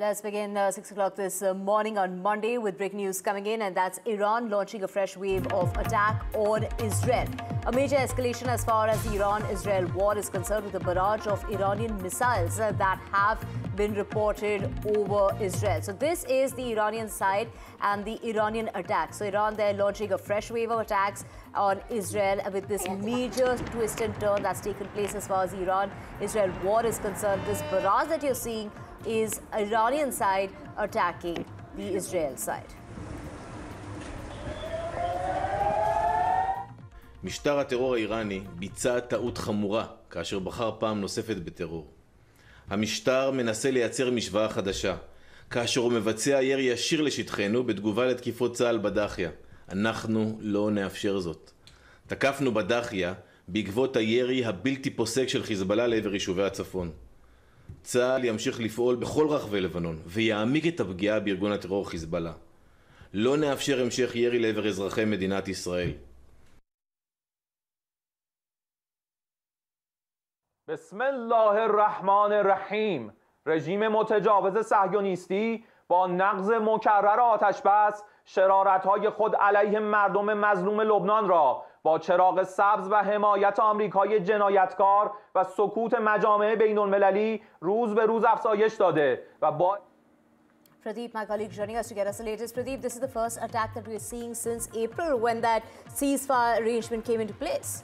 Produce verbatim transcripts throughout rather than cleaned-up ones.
Let's begin uh, six o'clock this uh, morning on Monday with breaking news coming in, and that's Iran launching a fresh wave of attack on Israel. A major escalation as far as the Iran-Israel war is concerned, with a barrage of Iranian missiles uh, that have been reported over Israel. So this is the Iranian side and the Iranian attack. So Iran, they're launching a fresh wave of attacks on Israel with this major twist and turn that's taken place as far as the Iran-Israel war is concerned. This barrage that you're seeing is Iranian side attacking the Israel side. משטר הטרור האיראני ביצע טעות חמורה כאשר בחר פעם נוספת בטרור. המשטר מנסה לייצר משוואה חדשה, כאשר הוא מבצע ירי ישיר לשטחנו בתגובה לתקיפות צה"ל בדחיה. אנחנו לא נאפשר זאת. תקפנו בדחיה בעקבות הירי הבלתי פוסק של חיזבאללה לעבר יישובי הצפון. צה"ל ימשיך לפעול בכל רחבי לבנון ויעמיק את הפגיעה בארגון הטרור חיזבאללה. לא נאפשר המשך ירי לעבר אזרחי מדינת ישראל. بسم الله الرحمن الرحیم. رژیم متجاوز صهیونیستی با نقض مکرر آتش بس شرارت‌های خود علیه مردم مظلوم لبنان را با چراغ سبز و حمایت آمریکای جنایتکار و سکوت مجامع بین‌المللی روز به روز افزایش داده و با Pradeep, my colleague, joining us to get us the latest. Pradeep, this is the first attack that we're seeing since April, when that ceasefire arrangement came into place.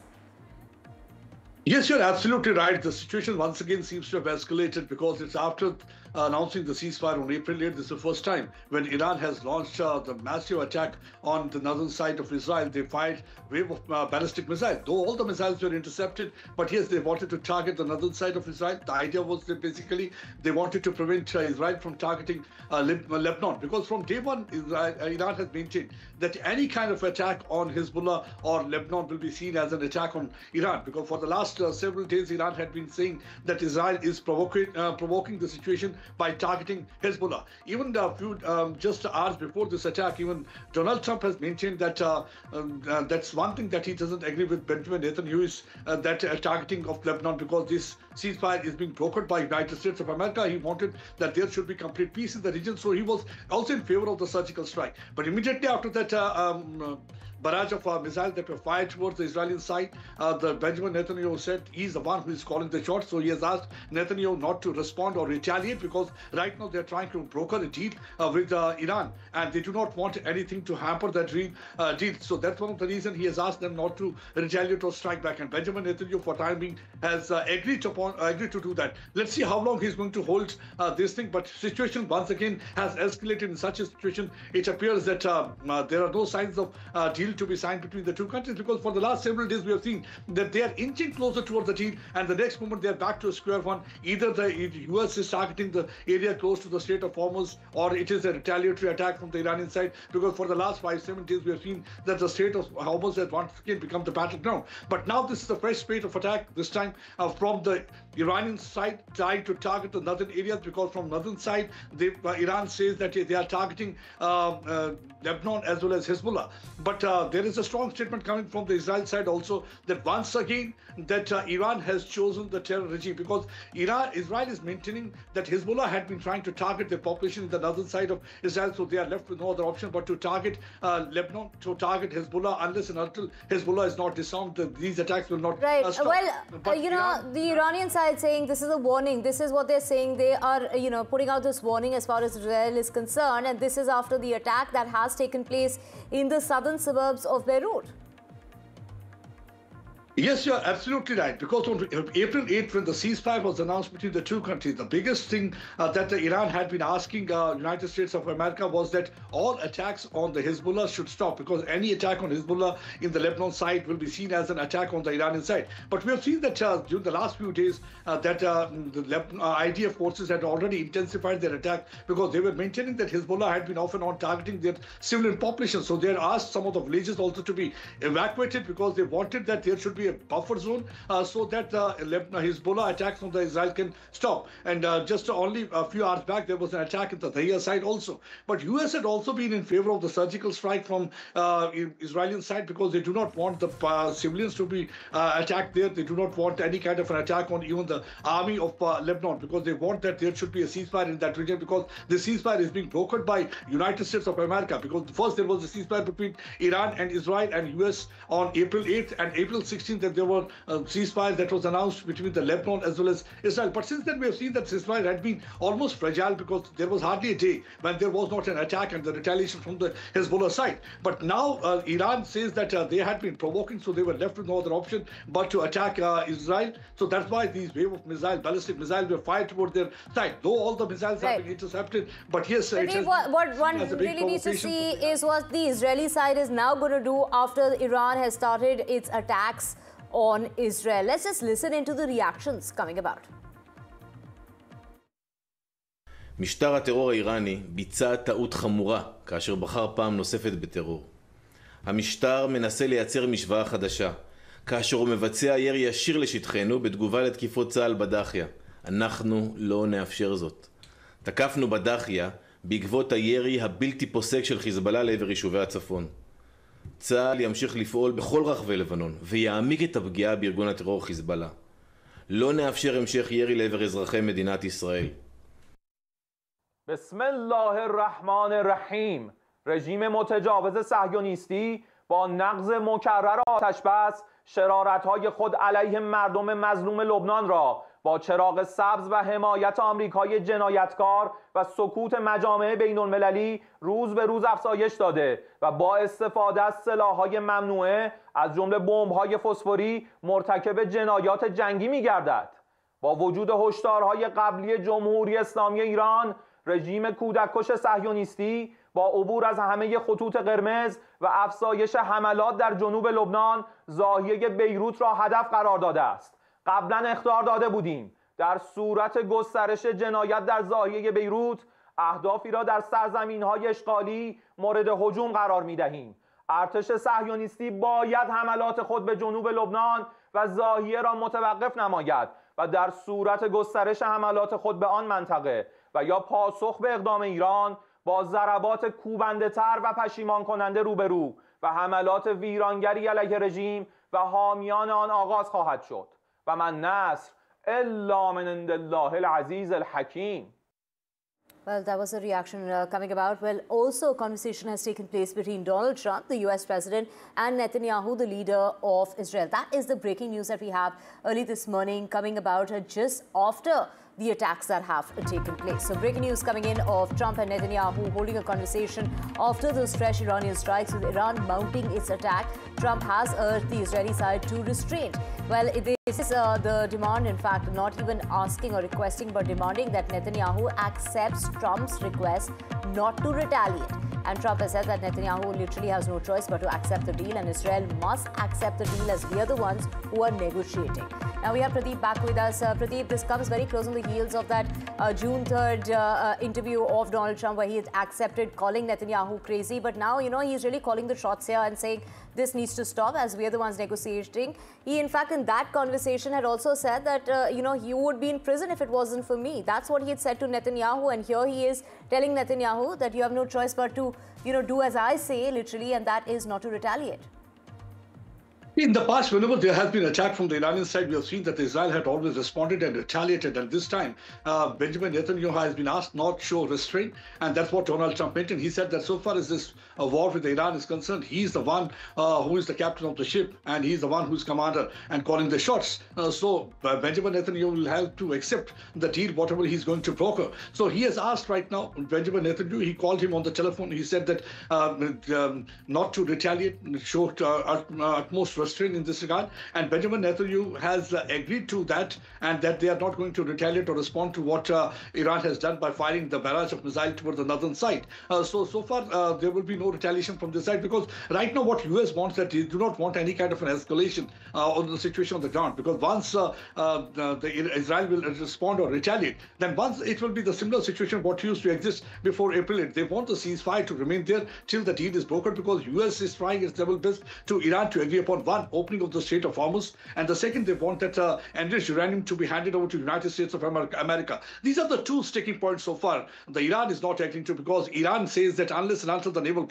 Yes, you're absolutely right. The situation once again seems to have escalated because it's after uh, announcing the ceasefire on April eighth. This is the first time when Iran has launched uh, the massive attack on the northern side of Israel. They fired a wave of uh, ballistic missiles, though all the missiles were intercepted. But yes, they wanted to target the northern side of Israel. The idea was that basically they wanted to prevent uh, Israel from targeting uh, Leb Lebanon, because from day one, Israel, uh, Iran has maintained that any kind of attack on Hezbollah or Lebanon will be seen as an attack on Iran, because for the last Uh, several days, Iran had been saying that Israel is provoking uh, provoking the situation by targeting Hezbollah. Even a few um, just hours before this attack, even Donald Trump has maintained that uh, um, uh, that's one thing that he doesn't agree with Benjamin Netanyahu is uh, that uh, targeting of Lebanon, because this ceasefire is being brokered by United States of America. He wanted that there should be complete peace in the region, so he was also in favor of the surgical strike. But immediately after that uh, um, uh, barrage of uh, missiles that were fired towards the Israeli side, uh, the Benjamin Netanyahu said he's the one who is calling the shots. So he has asked Netanyahu not to respond or retaliate, because right now they're trying to broker a deal uh, with uh, Iran, and they do not want anything to hamper that deal, uh, deal. So that's one of the reasons he has asked them not to retaliate or strike back. And Benjamin Netanyahu, for time being, has uh, agreed to upon, uh, agreed to do that. Let's see how long he's going to hold uh, this thing. But situation once again has escalated in such a situation. It appears that uh, uh, there are no signs of uh, deal to be signed between the two countries, because for the last several days we have seen that they are inching closer towards the deal, and the next moment they are back to square one. Either the U S is targeting the area close to the Strait of Hormuz, or it is a retaliatory attack from the Iranian side, because for the last five, seven days we have seen that the Strait of Hormuz has once again become the battleground. But now this is a fresh spate of attack, this time uh, from the Iranian side, trying to target the northern areas, because from northern side, they, uh, Iran says that they are targeting uh, uh, Lebanon as well as Hezbollah. But uh, there is a strong statement coming from the Israel side also that once again that uh, Iran has chosen the terror regime, because Iran, Israel is maintaining that Hezbollah had been trying to target the population in the northern side of Israel, so they are left with no other option but to target uh, Lebanon, to target Hezbollah, unless and until Hezbollah is not disarmed. The, these attacks will not right. uh, stop. Well, uh, you know, Iran, the Iranian side saying this is a warning. This is what they're saying. They are, you know, putting out this warning as far as Israel is concerned, and this is after the attack that has taken place in the southern suburbs of Beirut. Yes, you're absolutely right, because on April eighth, when the ceasefire was announced between the two countries, the biggest thing uh, that the Iran had been asking uh, United States of America was that all attacks on the Hezbollah should stop, because any attack on Hezbollah in the Lebanon side will be seen as an attack on the Iranian side. But we have seen that uh, during the last few days uh, that uh, the Lebanon, uh, I D F forces had already intensified their attack, because they were maintaining that Hezbollah had been off and on targeting their civilian population. So they had asked some of the villages also to be evacuated, because they wanted that there should be a buffer zone uh, so that uh, Hezbollah attacks from the Israel can stop. And uh, just only a few hours back, there was an attack at the Dahia side also. But U S had also been in favor of the surgical strike from uh, Israeli side because they do not want the uh, civilians to be uh, attacked there. They do not want any kind of an attack on even the army of uh, Lebanon because they want that there should be a ceasefire in that region because the ceasefire is being brokered by United States of America because first there was a ceasefire between Iran and Israel and U S on April eighth and April sixteenth that there were a ceasefire that was announced between the Lebanon as well as Israel. But since then we have seen that ceasefire had been almost fragile because there was hardly a day when there was not an attack and the retaliation from the Hezbollah side. But now uh, Iran says that uh, they had been provoking, so they were left with no other option but to attack uh, Israel. So that's why these wave of missile, ballistic missiles were fired toward their side. Though all the missiles right. have been intercepted, but yes, but it has what, what one really needs to see is what the Israeli side is now going to do after Iran has started its attacks on Israel. Let's just listen into the reactions coming about. משטר הטרור האיראני ביצע טעות חמורה כאשר בחר פעם נוספת בטרור. המשטר מנסה לייצר משוואה חדשה, כאשר הוא מבצע ירי ישיר לשטחנו בתגובה לתקיפות צה"ל בדחיה. אנחנו לא נאפשר זאת. תקפנו בדחיה בעקבות הירי הבלתי פוסק של חיזבאללה לעבר יישובי הצפון. צה"ל ימשיך לפעול בכל רחבי לבנון ויעמיק את הפגיעה בארגון הטרור חיזבאללה. לא נאפשר המשך ירי לעבר אזרחי מדינת ישראל. بسم الله الرحمن الرحیم. رژیم متجاوز صهیونیستی با نقض مکرر آتش بس شرارت‌های خود علیه مردم مظلوم لبنان را با چراغ سبز و حمایت آمریکای جنایتکار و سکوت مجامع بین‌المللی روز به روز افزایش داده و با استفاده از سلاح‌های ممنوعه از جمله بمب‌های فسفوری مرتکب جنایات جنگی می‌گردد. با وجود هشدارهای قبلی جمهوری اسلامی ایران، رژیم کودککش صهیونیستی با عبور از همه خطوط قرمز و افزایش حملات در جنوب لبنان زاویه بیروت را هدف قرار داده است. قبلا اخطار داده بودیم در صورت گسترش جنایت در زاویه بیروت اهدافی را در سرزمین‌های اشغالی مورد هجوم قرار می‌دهیم. ارتش صهیونیستی باید حملات خود به جنوب لبنان و زاویه را متوقف نماید و در صورت گسترش حملات خود به آن منطقه و یا پاسخ به اقدام ایران با ضربات کوبنده تر و پشیمان کننده روبرو و حملات ویرانگری علیه رژیم و حامیان آن آغاز خواهد شد و من نصر الا من عند الله العزیز الحکیم. Well, that was a reaction uh, coming about. Well, also a conversation has taken place between Donald Trump, the U S president, and Netanyahu, the leader of Israel. That is the breaking news that we have early this morning coming about uh, just after the attacks that have taken place. So breaking news coming in of Trump and Netanyahu holding a conversation after those fresh Iranian strikes with Iran mounting its attack. Trump has urged the Israeli side to restraint. Well, this is uh, the demand, in fact, not even asking or requesting, but demanding that Netanyahu accepts Trump's request not to retaliate. And Trump has said that Netanyahu literally has no choice but to accept the deal, and Israel must accept the deal as we are the ones who are negotiating. Now we have Pradeep back with us. Uh, Pradeep, this comes very close on the heels of that uh, June third uh, uh, interview of Donald Trump where he had accepted calling Netanyahu crazy. But now, you know, he's really calling the shots here and saying this needs to stop as we are the ones negotiating. He, in fact, in that conversation had also said that, uh, you know, he would be in prison if it wasn't for me. That's what he had said to Netanyahu. And here he is telling Netanyahu that you have no choice but to, you know, do as I say, literally, and that is not to retaliate. In the past, whenever there has been attack from the Iranian side, we have seen that Israel had always responded and retaliated. And this time, uh, Benjamin Netanyahu has been asked not to show restraint. And that's what Donald Trump mentioned. He said that so far as this uh, war with Iran is concerned, he's the one uh, who is the captain of the ship. And he's the one who's commander and calling the shots. Uh, so uh, Benjamin Netanyahu will have to accept the deal, whatever he's going to broker. So he has asked right now, Benjamin Netanyahu, he called him on the telephone. He said that um, um, not to retaliate, show uh, utmost restraint in this regard, and Benjamin Netanyahu has uh, agreed to that, and that they are not going to retaliate or respond to what uh, Iran has done by firing the barrage of missiles toward the northern side. Uh, so, so far, uh, there will be no retaliation from this side, because right now what U S wants, that they do not want any kind of an escalation uh, on the situation on the ground, because once uh, uh, the, the Israel will respond or retaliate, then once it will be the similar situation what used to exist before April eighth. They want the ceasefire to remain there till the deal is brokered, because U S is trying its level best to Iran to agree upon one one, opening of the Strait of Hormuz, and the second, they want that uh, enriched uranium to be handed over to the United States of America. These are the two sticking points so far. The Iran is not acting to, because Iran says that unless and until the naval